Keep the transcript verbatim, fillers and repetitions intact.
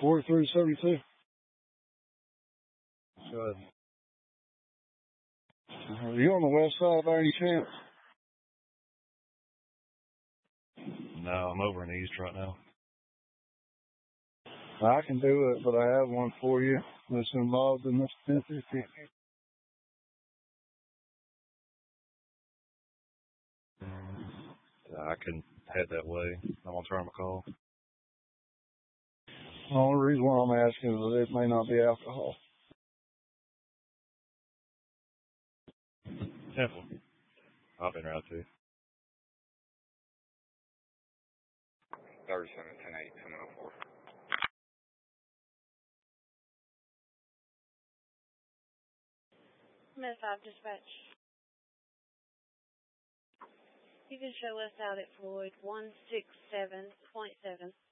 forty-three seventy-two. Good. Are you on the west side by any chance? No, I'm over in the east right now. I can do it, but I have one for you that's involved in this ten fifty. I can head that way. I'm going to try my call. The only reason why I'm asking is that it may not be alcohol. Simple. I've been right to you. thirty-seven ten eight seven oh four. Med five dispatch. You can show us out at Floyd one six seven point seven.